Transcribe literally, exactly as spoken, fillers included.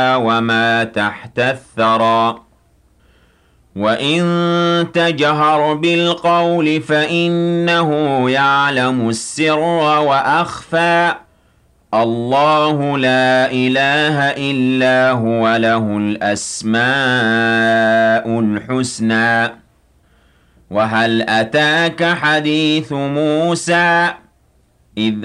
وما تحت الثرى وإن تجهر بالقول فإنه يعلم السر وأخفى الله لا إله إلا هو له الأسماء الحسنى وهل أتاك حديث موسى إذ